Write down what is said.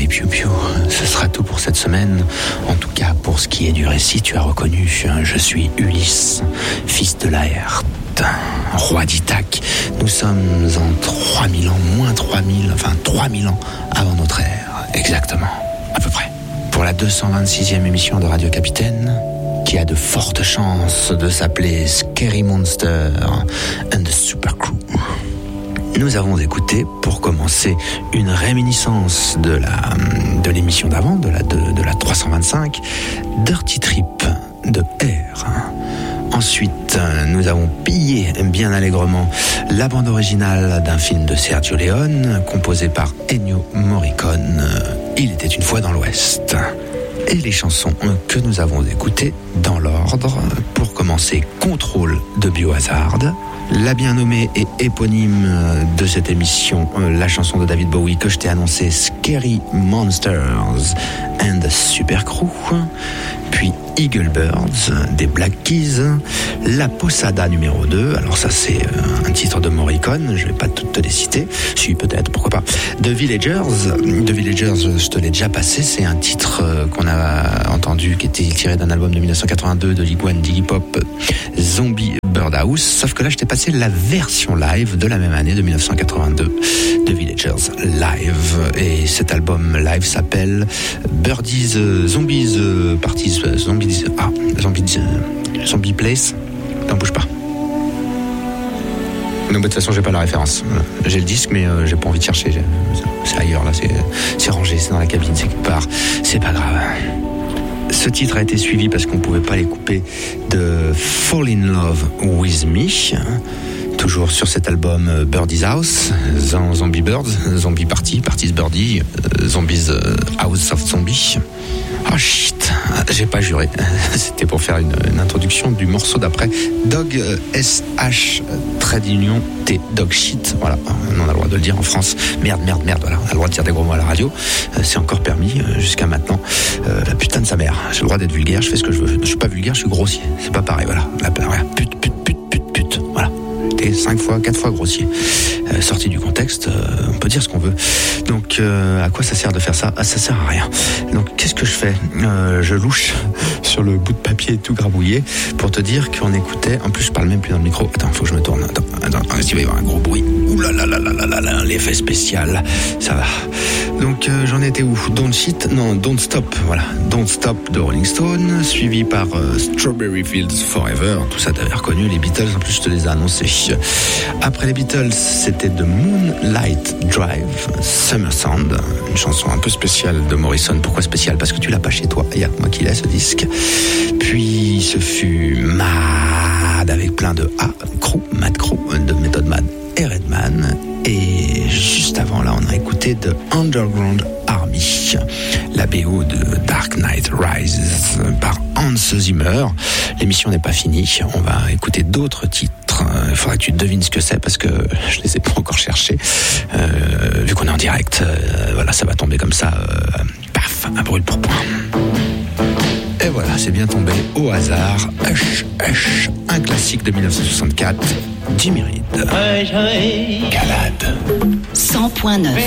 Allez, piou piou, ce sera tout pour cette semaine. En tout cas, pour ce qui est du récit, tu as reconnu, je suis Ulysse, fils de Laerte, roi d'Ithaque. Nous sommes en 3000 ans, moins 3000 ans avant notre ère, exactement, à peu près. Pour la 226e émission de Radio Capitaine, qui a de fortes chances de s'appeler Scary Monster and the Super Crew. Nous avons écouté, pour commencer, une réminiscence de l'émission d'avant, de la 325, Dirty Trip de R. Ensuite, nous avons pillé bien allègrement la bande originale d'un film de Sergio Leone, composé par Ennio Morricone, Il était une fois dans l'Ouest. Et les chansons que nous avons écoutées dans l'ordre, pour commencer, Contrôle de Biohazard, la bien nommée et éponyme de cette émission, la chanson de David Bowie que je t'ai annoncée, Scary Monsters and the Super Crew, puis Eagle Birds des Black Keys, La Posada numéro 2, alors ça c'est un titre de Morricone, je vais pas toutes te les citer, si peut-être, pourquoi pas, The Villagers, je te l'ai déjà passé, c'est un titre qu'on a entendu qui était tiré d'un album de 1982 de Liguane d'Iggy Pop, Zombie Birdhouse, sauf que là je t'ai passé la version live de la même année de 1982 de Villagers Live, et cet album live s'appelle Zombies Parties, Zombie Place. N'en bouge pas. Non, de toute façon, j'ai pas la référence. J'ai le disque, mais j'ai pas envie de chercher. C'est ailleurs, là. C'est rangé, c'est dans la cabine, c'est quelque part. C'est pas grave. Ce titre a été suivi, parce qu'on pouvait pas les couper, de Fall in Love with Me. Toujours sur cet album Birdie's House, Zombie Birds, Zombie Parties Birdie, Zombies House of Zombie. Oh shit, j'ai pas juré. C'était pour faire une introduction du morceau d'après. Dog SH Trade Union T Dog Shit. Voilà, on a le droit de le dire en France. Merde, voilà, on a le droit de dire des gros mots à la radio. C'est encore permis jusqu'à maintenant. La putain de sa mère. J'ai le droit d'être vulgaire, je fais ce que je veux. Je suis pas vulgaire, je suis grossier. C'est pas pareil, voilà. Pute. Voilà. 5 fois, 4 fois grossier. Sorti du contexte, on peut dire ce qu'on veut. Donc, à quoi ça sert de faire ça ? Ça sert à rien. Donc, qu'est-ce que je fais ? Je louche sur le bout de papier tout grabouillé pour te dire qu'on écoutait. En plus, je parle même plus dans le micro. Attends, faut que je me tourne. Attends, il va y avoir un gros bruit. Ouh là là, l'effet spécial. Ça va. Donc, j'en étais où ? Don't Stop. Voilà. Don't Stop de Rolling Stone, suivi par Strawberry Fields Forever. Tout ça, t'avais reconnu. Les Beatles, en plus, je te les ai annoncés. Après les Beatles, c'était The Moonlight Drive, Summer Sound, une chanson un peu spéciale de Morrison. Pourquoi spéciale ? Parce que tu l'as pas chez toi. Il y a moi qui l'ai, ce disque. Puis ce fut Mad, avec plein de Mad Crew, de Method Man et Redman. Et juste avant là, on a écouté The Underground Army, la BO de Dark Knight Rises par Hans Zimmer. L'émission n'est pas finie, on va écouter d'autres titres. Il faudrait que tu devines ce que c'est, parce que je les ai pas encore cherchés. Vu qu'on est en direct, voilà, ça va tomber comme ça, paf, à brûle pour point. Et voilà, c'est bien tombé au hasard. Hush, un classique de 1964, Jimmy Reed. Calade. 100.9